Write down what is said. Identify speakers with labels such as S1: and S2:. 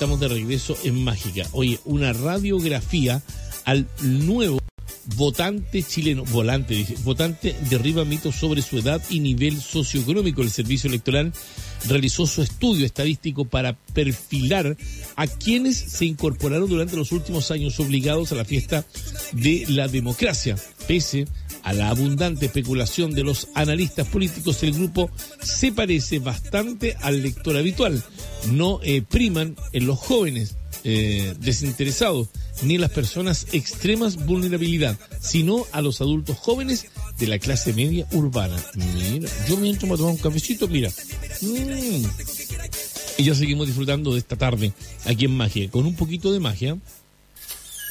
S1: estamos de regreso en Mágica. Oye, una radiografía al nuevo votante chileno, votante derriba mitos sobre su edad y nivel socioeconómico. El Servicio Electoral realizó su estudio estadístico para perfilar a quienes se incorporaron durante los últimos años obligados a la fiesta de la democracia. Pese a la abundante especulación de los analistas políticos, el grupo se parece bastante al lector habitual. No priman en los jóvenes desinteresados ni en las personas extremas vulnerabilidad, sino a los adultos jóvenes de la clase media urbana. Mira, yo mientras me tomo un cafecito, mira. Y ya seguimos disfrutando de esta tarde aquí en Magia, con un poquito de magia.